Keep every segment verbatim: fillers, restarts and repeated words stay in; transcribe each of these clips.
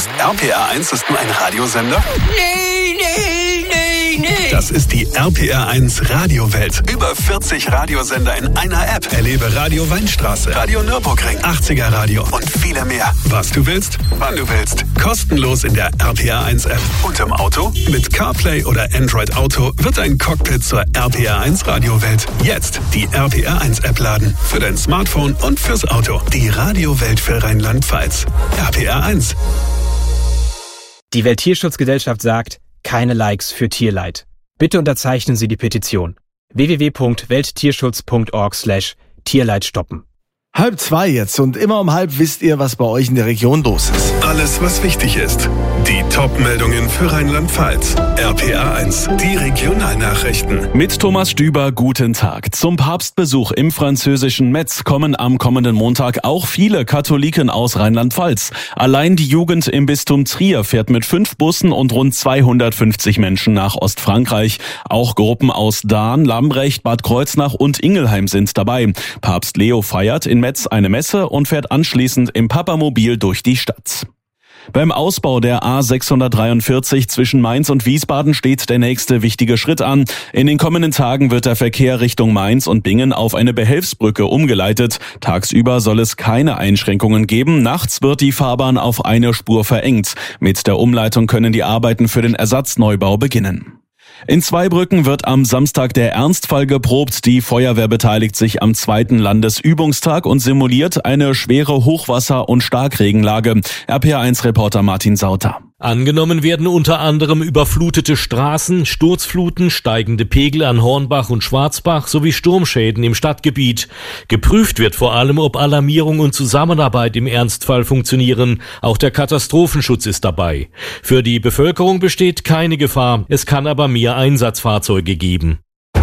dachtest, R P R eins ist nur ein Radiosender? Nee, nee, nee, nee. Das ist die R P R eins Radiowelt. Über vierzig Radiosender in einer App. Erlebe Radio Weinstraße, Radio Nürburgring, achtziger Radio und viele mehr. Was du willst, wann du willst. Kostenlos in der R P R eins App. Und im Auto? Mit CarPlay oder Android Auto wird ein Cockpit zur R P R eins Radiowelt. Jetzt die R P R eins App laden. Für dein Smartphone und fürs Auto. Die Radiowelt für Rheinland-Pfalz. R P R eins. Die Welttierschutzgesellschaft sagt, keine Likes für Tierleid. Bitte unterzeichnen Sie die Petition. w w w punkt welttierschutz punkt org slash Tierleid stoppen. Halb zwei jetzt und immer um halb wisst ihr, was bei euch in der Region los ist. Alles, was wichtig ist. Die Top-Meldungen für Rheinland-Pfalz. R P R eins, die Regionalnachrichten. Mit Thomas Stüber, guten Tag. Zum Papstbesuch im französischen Metz kommen am kommenden Montag auch viele Katholiken aus Rheinland-Pfalz. Allein die Jugend im Bistum Trier fährt mit fünf Bussen und rund zweihundertfünfzig Menschen nach Ostfrankreich. Auch Gruppen aus Dahn, Lambrecht, Bad Kreuznach und Ingelheim sind dabei. Papst Leo feiert in Metz eine Messe und fährt anschließend im Papamobil durch die Stadt. Beim Ausbau der A sechshundertdreiundvierzig zwischen Mainz und Wiesbaden steht der nächste wichtige Schritt an. In den kommenden Tagen wird der Verkehr Richtung Mainz und Bingen auf eine Behelfsbrücke umgeleitet. Tagsüber soll es keine Einschränkungen geben. Nachts wird die Fahrbahn auf eine Spur verengt. Mit der Umleitung können die Arbeiten für den Ersatzneubau beginnen. In Zweibrücken wird am Samstag der Ernstfall geprobt. Die Feuerwehr beteiligt sich am zweiten Landesübungstag und simuliert eine schwere Hochwasser- und Starkregenlage. R P R eins Reporter Martin Sauter. Angenommen werden unter anderem überflutete Straßen, Sturzfluten, steigende Pegel an Hornbach und Schwarzbach sowie Sturmschäden im Stadtgebiet. Geprüft wird vor allem, ob Alarmierung und Zusammenarbeit im Ernstfall funktionieren. Auch der Katastrophenschutz ist dabei. Für die Bevölkerung besteht keine Gefahr. Es kann aber mehr Einsatzfahrzeuge geben.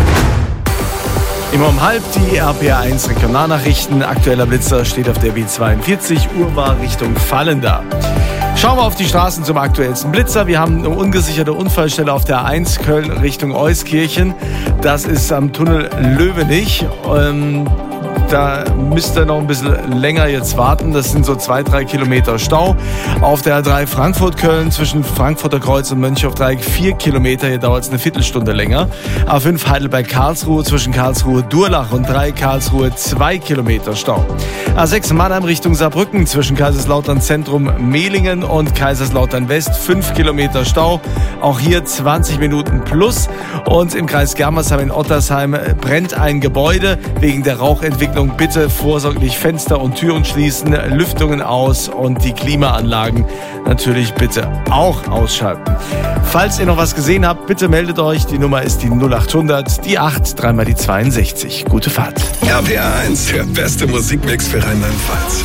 Immer um halb die R P R eins Regionalnachrichten. Aktueller Blitzer steht auf der B zweiundvierzig, Urbar Richtung Vallenda. Schauen wir auf die Straßen zum aktuellsten Blitzer. Wir haben eine ungesicherte Unfallstelle auf der eins Köln Richtung Euskirchen. Das ist am Tunnel Löwenich. Ähm, da müsst ihr noch ein bisschen länger jetzt warten. Das sind so zwei, drei Kilometer Stau. Auf der A drei Frankfurt-Köln zwischen Frankfurter Kreuz und Mönchhofdreieck vier Kilometer. Hier dauert es eine Viertelstunde länger. A fünf Heidelberg-Karlsruhe zwischen Karlsruhe-Durlach und drei Karlsruhe zwei Kilometer Stau. A sechs Mannheim Richtung Saarbrücken zwischen Kaiserslautern Zentrum Mehlingen und Kaiserslautern West fünf Kilometer Stau. Auch hier zwanzig Minuten plus. Und im Kreis Germersheim in Ottersheim brennt ein Gebäude. Wegen der Rauchentwicklung bitte vorsorglich Fenster und Türen schließen, Lüftungen aus und die Klimaanlagen natürlich bitte auch ausschalten. Falls ihr noch was gesehen habt, bitte meldet euch. Die Nummer ist die null achthundert, die acht, dreimal die zweiundsechzig. Gute Fahrt. R P R eins, der beste Musikmix für Rheinland-Pfalz.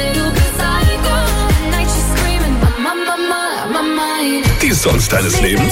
Die Songs deines Lebens.